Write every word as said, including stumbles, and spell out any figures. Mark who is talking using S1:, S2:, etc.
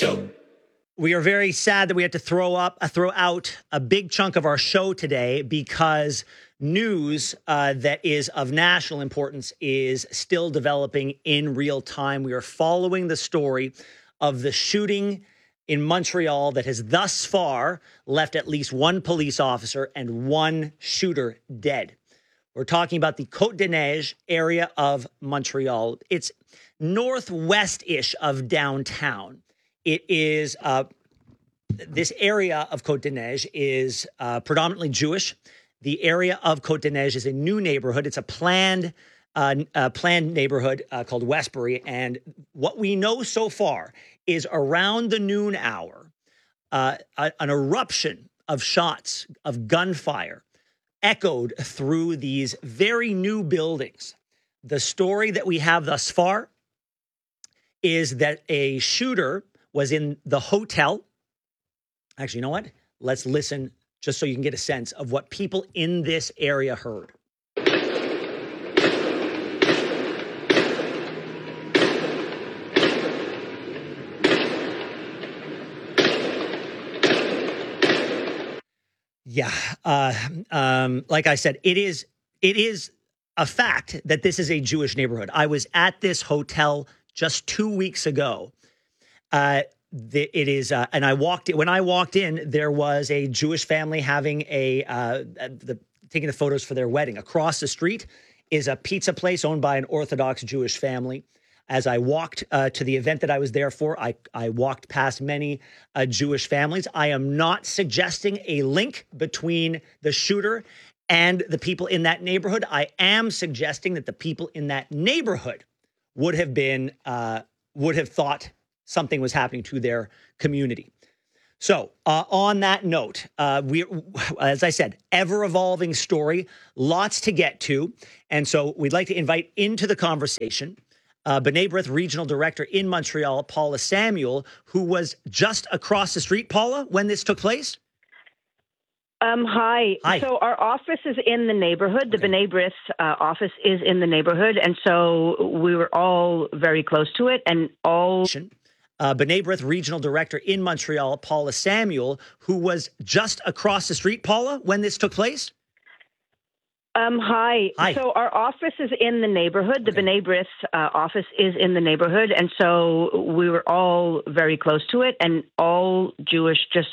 S1: Show.
S2: We are very sad that we had to throw up, uh, throw out a big chunk of our show today because news uh, that is of national importance is still developing in real time. We are following the story of the shooting in Montreal that has thus far left at least one police officer and one shooter dead. We're talking about the Côte-des-Neiges area of Montreal. It's northwest-ish of downtown. It is, uh, this area of Côte-des-Neiges is uh, predominantly Jewish. The area of Côte-des-Neiges is a new neighborhood. It's a planned, uh, uh, planned neighborhood uh, called Westbury. And what we know so far is around the noon hour, uh, a, an eruption of shots, of gunfire, echoed through these very new buildings. The story that we have thus far is that a shooter was in the hotel. Actually, you know what? Let's listen just so you can get a sense of what people in this area heard. Yeah, uh, um, like I said, it is it is a fact that this is a Jewish neighborhood. I was at this hotel just two weeks ago. Uh, the, it is, uh, and I walked in. When I walked in, there was a Jewish family having a uh, the taking the photos for their wedding. Across the street is a pizza place owned by an Orthodox Jewish family. As I walked uh, to the event that I was there for, I, I walked past many uh, Jewish families. I am not suggesting a link between the shooter and the people in that neighborhood. I am suggesting that the people in that neighborhood would have been, uh, would have thought something was happening to their community. So uh, on that note, uh, we, as I said, ever-evolving story, lots to get to. And so we'd like to invite into the conversation Uh, B'nai B'rith Regional Director in Montreal, Paula Samuel, who was just across the street, Paula, when this took place?
S3: Um, hi.
S2: Hi.
S3: So our office is in the neighborhood. The
S2: Okay.
S3: B'nai B'rith uh, office is in the neighborhood. And so we were all very close to it and all...
S2: Uh, B'nai B'rith Regional Director in Montreal, Paula Samuel, who was just across the street, Paula, when this took place?
S3: Um, hi.
S2: Hi.
S3: So our office is in the neighborhood. The
S2: Okay.
S3: B'nai B'rith uh, office is in the neighborhood. And so we were all very close to it and all Jewish, just